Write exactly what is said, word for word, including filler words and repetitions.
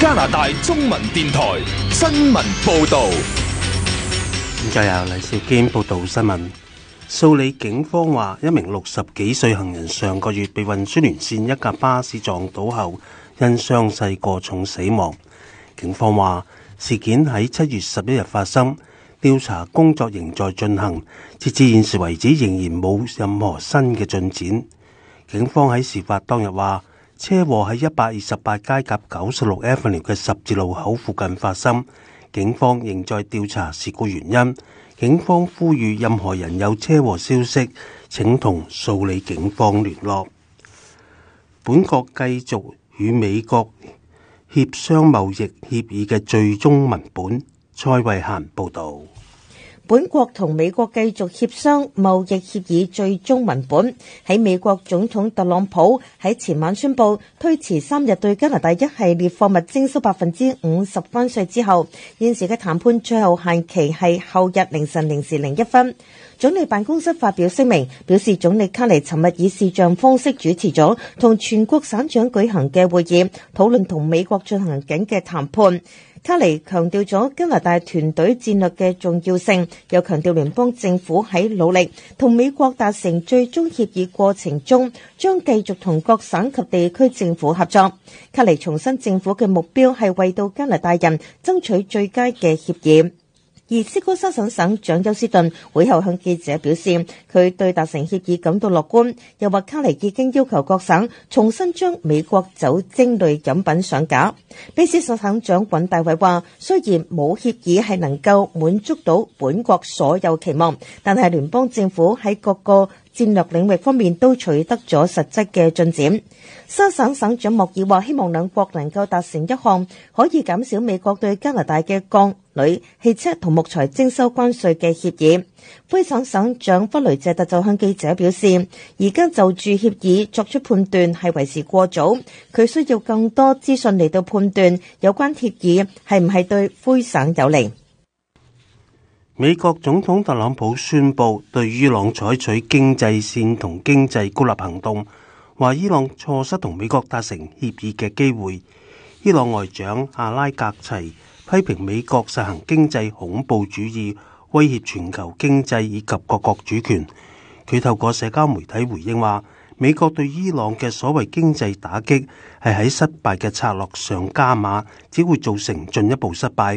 加拿大中文電台新聞報道。 現在由黎兆堅報道新聞。素里警方話，一名六十幾歲行人上個月被運輸連線一架巴士撞倒後，因傷勢過重死亡。警方話，事件喺七月十一日發生，調查工作仍在進行，截至現時為止仍然冇任何新嘅進展。警方喺事發當日話，車禍喺一百二十八街及九十六 Avenue 嘅十字路口附近發生，警方仍在調查事故原因。警方呼籲任何人有車禍消息，請同素里警方聯絡。本國繼續與美國協商貿易協議嘅最終文本。蔡慧嫻報導。 本國同美國繼續協商貿易協議最終文本，喺美國總統特朗普喺前晚宣布推遲三日對加拿大一系列貨物徵收百分之五十關稅之後，現時嘅談判最後限期係後日凌晨零時零一分。總理辦公室發表聲明，表示總理卡尼尋日以視像方式主持咗同全國省長舉行嘅會議，討論同美國進行緊嘅談判。卡尼強調咗加拿大團隊戰略嘅重要性，又強調聯邦政府喺努力同美國達成最終協議過程中，將繼續同各省及地區政府合作。卡尼重申政府嘅目標係為到加拿大人爭取最佳嘅協議。而斯科沙省省長休斯頓會後向記者表示，佢對達成協議感到樂觀，又話卡尼已經要求各省重新將美國酒精類飲品上架。卑詩省省長尹大偉話，雖然冇協議係能夠滿足到本國所有期望，但係聯邦政府喺各個戰略領域方面都取得咗實質嘅進展。沙省省長莫爾話，希望兩國能夠達成一項可以減少美國對加拿大嘅鋼、鋁、汽車同木材徵收關稅嘅協議。魁省省長弗雷謝特就向記者表示，而家就住協議作出判斷係為時過早，佢需要更多資訊嚟到判斷有關協議係唔係對魁省有利。 美國總統特朗普宣布對伊朗採取經濟線同經濟孤立行動，話伊朗錯失同美國達成協議嘅機會。伊朗外長阿拉格齊批評美國實行經濟恐怖主義，威脅全球經濟以及各國主權。佢透過社交媒體回應話，美國對伊朗嘅所謂經濟打擊係喺失敗嘅策略上加碼，只會造成進一步失敗。